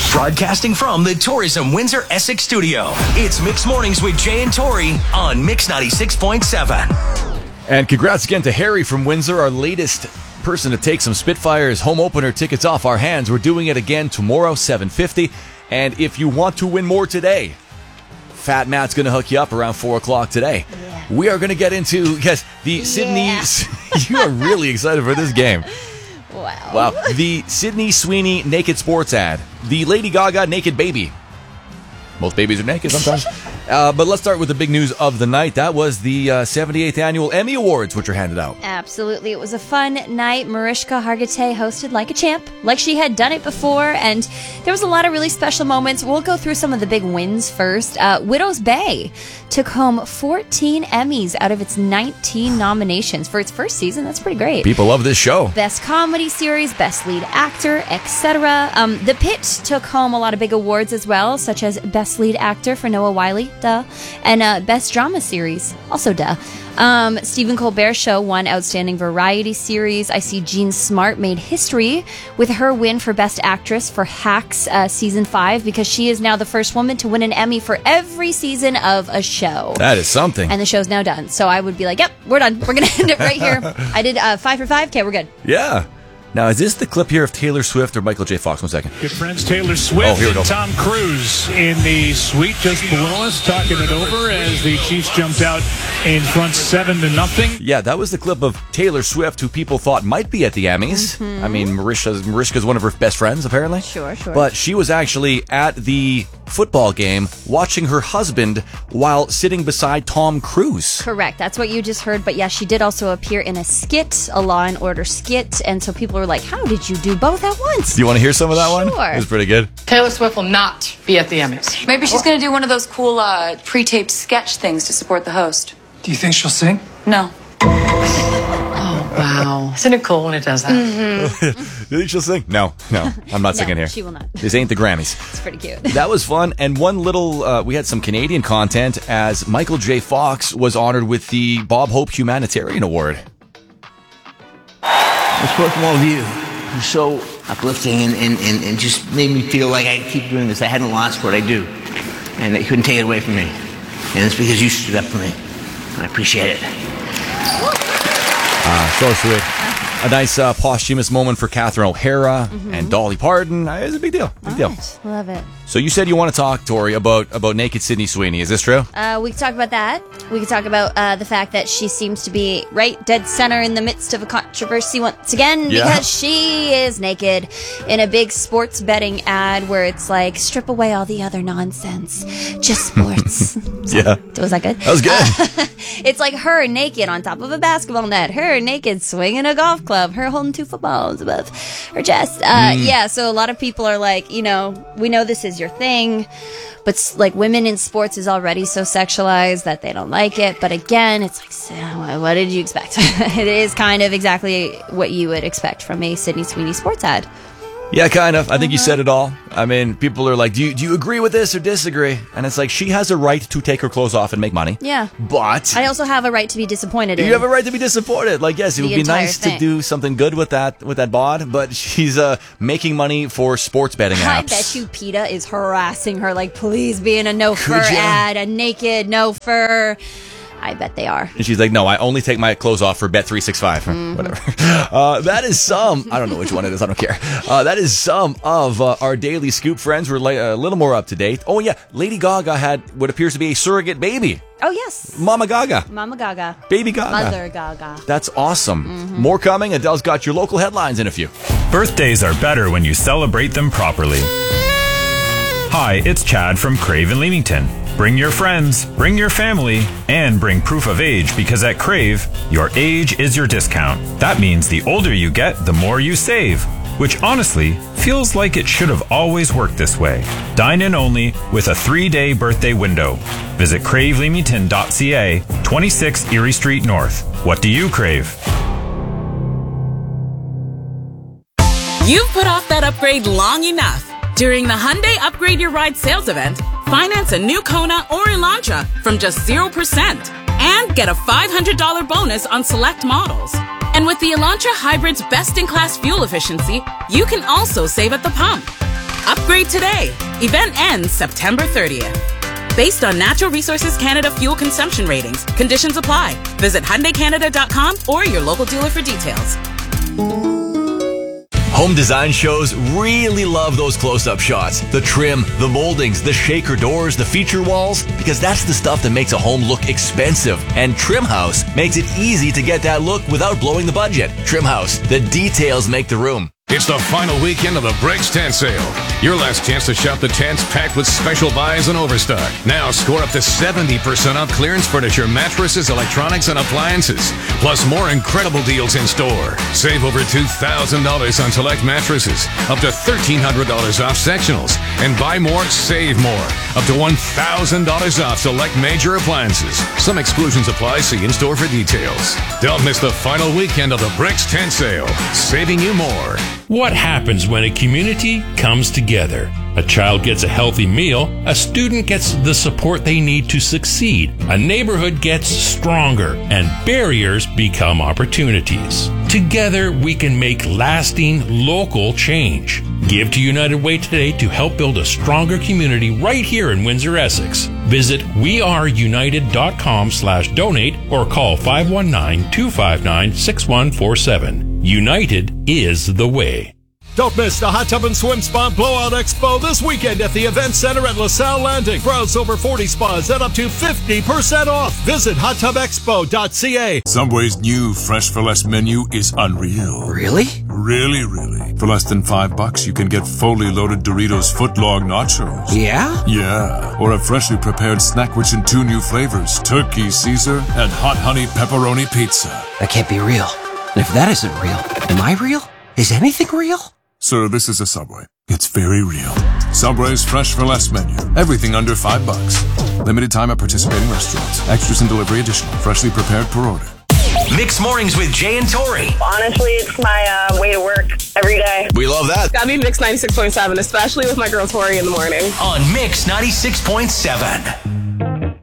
Broadcasting from the Tourism Windsor Essex studio, it's Mix Mornings with Jay and Tori on Mix 96.7. And congrats again to Harry from Windsor, our latest person to take some Spitfires home opener tickets off our hands. We're doing it again tomorrow, 7:50. And if you want to win more today, Fat Matt's going to hook you up around 4 o'clock today. Yeah. We are going to get into, the Sydney... You are really excited for this game. Wow. The Sydney Sweeney Naked Sports ad. The Lady Gaga Naked Baby. Most babies are naked sometimes. But let's start with the big news of the night. That was the 78th Annual Emmy Awards, which were handed out. Absolutely. It was a fun night. Mariska Hargitay hosted like a champ, like she had done it before, and there was a lot of really special moments. We'll go through some of the big wins first. Widow's Bay took home 14 Emmys out of its 19 nominations for its first season. That's pretty great. People love this show. Best Comedy Series, Best Lead Actor, etc. The Pit took home a lot of big awards as well, such as Best Lead Actor for Noah Wyle, duh, and Best Drama Series, also duh. Stephen Colbert Show won Outstanding Variety Series. I see Jean Smart made history with her win for Best Actress for Hacks Season 5, because she is now the first woman to win an Emmy for every season of a show. That is something. And the show's now done. So I would be like, yep, we're done. We're going to end it right here. I did 5 for 5. Okay, we're good. Yeah. Now, is this the clip here of Taylor Swift or Michael J. Fox? 1 second. Good friends Taylor Swift and Tom Cruise in the suite just below us, talking it over as the Chiefs jumped out in front 7-0. Yeah, that was the clip of Taylor Swift, who people thought might be at the Emmys. Mm-hmm. I mean, Mariska's one of her best friends, apparently. Sure. But she was actually at the football game watching her husband while sitting beside Tom Cruise. Correct. That's what you just heard. But yeah, she did also appear in a skit, a Law and Order skit. And so people were like, how did you do both at once? Do you want to hear some of that one? Sure. It was pretty good. Taylor Swift will not be at the Emmys. Maybe she's going to do one of those cool pre-taped sketch things to support the host. Do you think she'll sing? No. Oh, wow. Isn't it cool when it does that? Mm-hmm. Do you think she'll sing? No, I'm not singing here. She will not. This ain't the Grammys. It's pretty cute. That was fun. And one little, we had some Canadian content as Michael J. Fox was honored with the Bob Hope Humanitarian Award. It's work from all of you. You're so uplifting and just made me feel like I keep doing this. I hadn't lost what I do, and they couldn't take it away from me. And it's because you stood up for me. And I appreciate it. So sweet. A nice posthumous moment for Catherine O'Hara and Dolly Parton. It's a big deal. Big deal. Right. Love it. So you said you want to talk, Tori, about Naked Sydney Sweeney. Is this true? We can talk about that. We can talk about the fact that she seems to be right dead center in the midst of a controversy once again, because she is naked in a big sports betting ad where it's like, strip away all the other nonsense. Just sports. Was that good? That was good. It's like her naked on top of a basketball net, her naked swinging a golf club, her holding 2 footballs above her chest. Yeah, so a lot of people are like, we know this is your thing, but like women in sports is already so sexualized that they don't like it. But again, it's like, so what did you expect? It is kind of exactly what you would expect from a Sydney Sweeney sports ad. Yeah, kind of. I think you said it all. I mean, people are like, do you agree with this or disagree? And it's like, she has a right to take her clothes off and make money. Yeah. But I also have a right to be disappointed. You have a right to be disappointed. Like, yes, it would be nice to do something good with that bod, but she's making money for sports betting apps. I bet you PETA is harassing her, like, please be in a no fur ad, a naked no fur. I bet they are. And she's like, no, I only take my clothes off for Bet365 or whatever. That is some, I don't know which one it is, I don't care. That is some of our Daily Scoop friends. We're a little more up to date. Oh yeah, Lady Gaga had what appears to be a surrogate baby. Oh yes. Mama Gaga. Mama Gaga. Baby Gaga. Mother Gaga. That's awesome. More coming. Adele's got your local headlines in a few. Birthdays are better when you celebrate them properly. Hi, it's Chad from Crave in Leamington. Bring your friends, bring your family, and bring proof of age, because at Crave, your age is your discount. That means the older you get, the more you save, which honestly feels like it should have always worked this way. Dine in only with a 3-day birthday window. Visit craveleamington.ca, 26 Erie Street North. What do you crave? You've put off that upgrade long enough. During the Hyundai Upgrade Your Ride sales event, finance a new Kona or Elantra from just 0% and get a $500 bonus on select models. And with the Elantra Hybrid's best-in-class fuel efficiency, you can also save at the pump. Upgrade today. Event ends September 30th. Based on Natural Resources Canada fuel consumption ratings, conditions apply. Visit HyundaiCanada.com or your local dealer for details. Home design shows really love those close-up shots. The trim, the moldings, the shaker doors, the feature walls, because that's the stuff that makes a home look expensive. And Trim House makes it easy to get that look without blowing the budget. Trim House, the details make the room. It's the final weekend of the Bricks Tent Sale. Your last chance to shop the tents packed with special buys and overstock. Now score up to 70% off clearance furniture, mattresses, electronics, and appliances. Plus more incredible deals in store. Save over $2,000 on select mattresses. Up to $1,300 off sectionals. And buy more, save more. Up to $1,000 off select major appliances. Some exclusions apply. See in-store for details. Don't miss the final weekend of the Bricks Tent Sale. Saving you more. What happens when a community comes together? A child gets a healthy meal, a student gets the support they need to succeed, a neighborhood gets stronger, and barriers become opportunities. Together, we can make lasting local change. Give to United Way today to help build a stronger community right here in Windsor, Essex. Visit weareunited.com/donate or call 519-259-6147. United is the way. Don't miss the Hot Tub and Swim Spa Blowout Expo this weekend at the Event Center at LaSalle Landing. Browse over 40 spas at up to 50% off. Visit hottubexpo.ca. Subway's new Fresh for Less menu is unreal. Really? Really. For less than $5, you can get fully loaded Doritos footlong nachos. Yeah? Yeah. Or a freshly prepared snack rich in 2 new flavors, Turkey Caesar and Hot Honey Pepperoni Pizza. That can't be real. And if that isn't real, am I real? Is anything real? Sir, this is a Subway. It's very real. Subway's Fresh for Less menu. Everything under $5. Limited time at participating restaurants. Extras and delivery additional. Freshly prepared per order. Mixed Mornings with Jay and Tori. Honestly, it's my way to work every day. We love that. Gotta be Mix 96.7, especially with my girl Tori in the morning. On Mix 96.7.